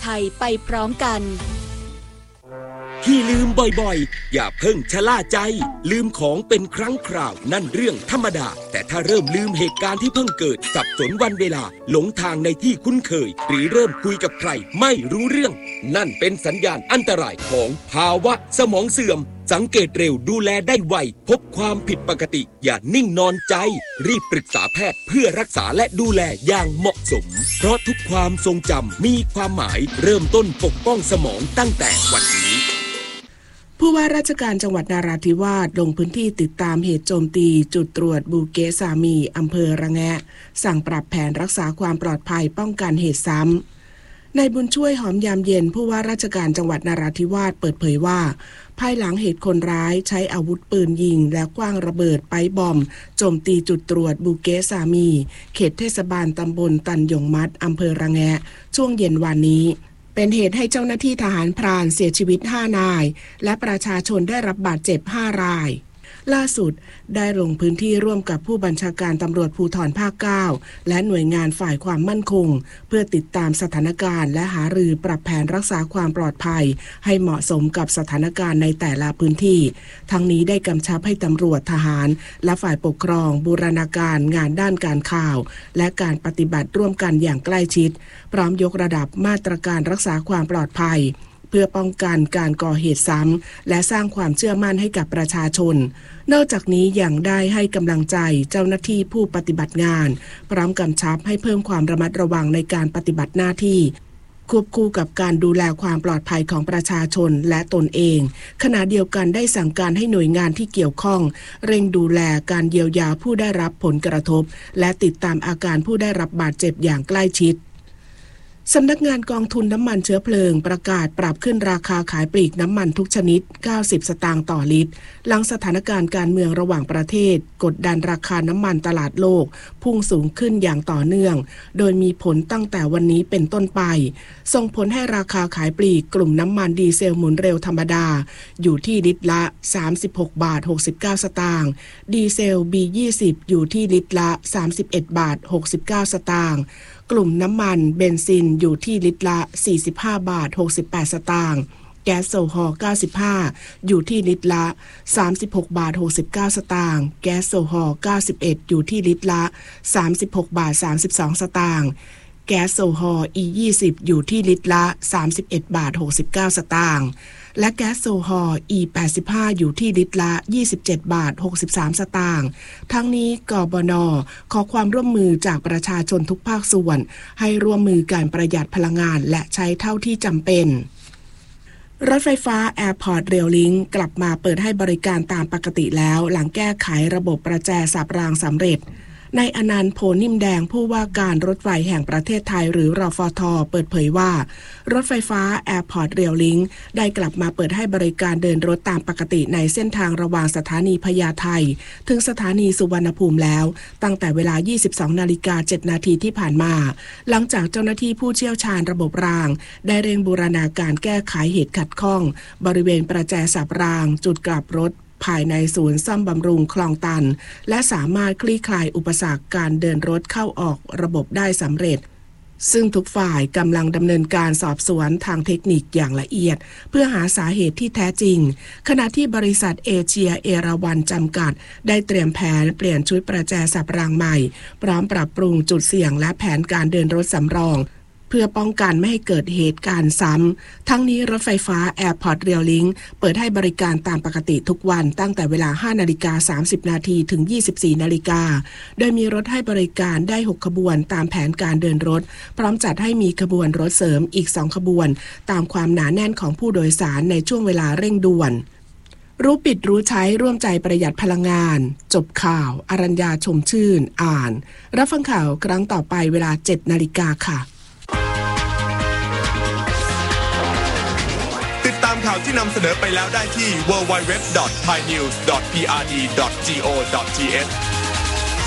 ภัยไปพร้อมกันที่ลืมบ่อยๆอย่าเพิ่งชะล่าใจลืมของเป็นครั้งคราวนั่นเรื่องธรรมดาแต่ถ้าเริ่มลืมเหตุการณ์ที่เพิ่งเกิดสับสนวันเวลาหลงทางในที่คุ้นเคยหรือเริ่มคุยกับใครไม่รู้เรื่องนั่นเป็นสัญญาณอันตรายของภาวะสมองเสื่อมสังเกตเร็วดูแลได้ไวพบความผิดปกติอย่านิ่งนอนใจรีบปรึกษาแพทย์เพื่อรักษาและดูแลอย่างเหมาะสมเพราะทุกความทรงจำมีความหมายเริ่มต้นปกป้องสมองตั้งแต่วันนี้ผู้ว่าราชการจังหวัดนราธิวาสลงพื้นที่ติดตามเหตุโจมตีจุดตรวจบูเกสามีอำเภอระแงะสั่งปรับแผนรักษาความปลอดภัยป้องกันเหตุซ้ำนายบุญช่วยหอมยามเย็นผู้ว่าราชการจังหวัดนราธิวาสเปิดเผยว่าภายหลังเหตุคนร้ายใช้อาวุธปืนยิงและขว้างระเบิดไปบอมโจมตีจุดตรวจบูเกสามีเขตเทศบาลตำบลตันหยงมัดอำเภอระแงะช่วงเย็นวันนี้เป็นเหตุให้เจ้าหน้าที่ทหารพรานเสียชีวิต5นายและประชาชนได้รับบาดเจ็บ5รายล่าสุดได้ลงพื้นที่ร่วมกับผู้บัญชาการตำรวจภูธรภาค 9และหน่วยงานฝ่ายความมั่นคงเพื่อติดตามสถานการณ์และหารือปรับแผนรักษาความปลอดภัยให้เหมาะสมกับสถานการณ์ในแต่ละพื้นที่ทั้งนี้ได้กำชับให้ตำรวจทหารและฝ่ายปกครองบูรณาการงานด้านการข่าวและการปฏิบัติร่วมกันอย่างใกล้ชิดพร้อมยกระดับมาตรการรักษาความปลอดภัยเพื่อป้องกันการก่อเหตุซ้ำและสร้างความเชื่อมั่นให้กับประชาชนนอกจากนี้ยังได้ให้กำลังใจเจ้าหน้าที่ผู้ปฏิบัติงานพร้อมกำชับให้เพิ่มความระมัดระวังในการปฏิบัติหน้าที่ควบคู่กับการดูแลความปลอดภัยของประชาชนและตนเองขณะเดียวกันได้สั่งการให้หน่วยงานที่เกี่ยวข้องเร่งดูแลการเยียวยาผู้ได้รับผลกระทบและติดตามอาการผู้ได้รับบาดเจ็บอย่างใกล้ชิดสำนักงานกองทุนน้ำมันเชื้อเพลิงประกาศปรับขึ้นราคาขายปลีกน้ำมันทุกชนิด90สตางค์ต่อลิตรหลังสถานการณ์การเมืองระหว่างประเทศกดดันราคาน้ำมันตลาดโลกพุ่งสูงขึ้นอย่างต่อเนื่องโดยมีผลตั้งแต่วันนี้เป็นต้นไปส่งผลให้ราคาขายปลีกกลุ่มน้ำมันดีเซลหมุนเร็วธรรมดาอยู่ที่ลิตรละ36.69 บาทสตางค์ดีเซล B20 อยู่ที่ลิตรละ31.69 บาทสตางค์กลุ่มน้ำมันเบนซินอยู่ที่ลิตรละ45.68 บาทสตางค์แก๊สโซฮอล์95อยู่ที่ลิตรละ36.69 บาทสตางค์แก๊สโซฮอล์91อยู่ที่ลิตรละ36.32 บาทสตางค์แก๊สโซฮอล์ E20 อยู่ที่ลิตรละ31.69 บาทสตางค์และแก๊สโซฮอล์ E85 อยู่ที่ลิตรละ27.63 บาทสตางค์ทั้งนี้กบน.ขอความร่วมมือจากประชาชนทุกภาคส่วนให้ร่วมมือการประหยัดพลังงานและใช้เท่าที่จำเป็นรถไฟฟ้า Airport Rail Link กลับมาเปิดให้บริการตามปกติแล้วหลังแก้ไขระบบประแจสับรางสำเร็จนายอนันต์ โพนิ่มแดงผู้ว่าการรถไฟแห่งประเทศไทยหรือรฟท.เปิดเผยว่ารถไฟฟ้า Airport Rail Link ได้กลับมาเปิดให้บริการเดินรถตามปกติในเส้นทางระหว่างสถานีพญาไทถึงสถานีสุวรรณภูมิแล้วตั้งแต่เวลา 22:07 นาทีที่ผ่านมาหลังจากเจ้าหน้าที่ผู้เชี่ยวชาญระบบรางได้เร่งบูรณาการแก้ไขเหตุขัดข้องบริเวณประแจสับรางจุดกลับรถภายในศูนย์ซ่อมบำรุงคลองตันและสามารถคลี่คลายอุปสรรคการเดินรถเข้าออกระบบได้สำเร็จซึ่งทุกฝ่ายกำลังดำเนินการสอบสวนทางเทคนิคอย่างละเอียดเพื่อหาสาเหตุที่แท้จริงขณะที่บริษัทเอเชียเอราวัณจำกัดได้เตรียมแผนเปลี่ยนชุดประแจสับรางใหม่พร้อมปรับปรุงจุดเสี่ยงและแผนการเดินรถสำรองเพื่อป้องกันไม่ให้เกิดเหตุการณ์ซ้ำทั้งนี้รถไฟฟ้า Airport Rail Link เปิดให้บริการตามปกติทุกวันตั้งแต่เวลา 5:30 นาทีถึง 24:00 นาฬิกาโดยมีรถให้บริการได้6ขบวนตามแผนการเดินรถพร้อมจัดให้มีขบวนรถเสริมอีก2ขบวนตามความหนาแน่นของผู้โดยสารในช่วงเวลาเร่งด่วนรู้ปิดรู้ใช้ร่วมใจประหยัดพลังงานจบข่าวอรัญญาชมชื่นอ่านรับฟังข่าวครั้งต่อไปเวลา 7:00 น.ค่ะติดตามข่าวที่นำเสนอไปแล้วได้ที่ www.thainews.prd.go.th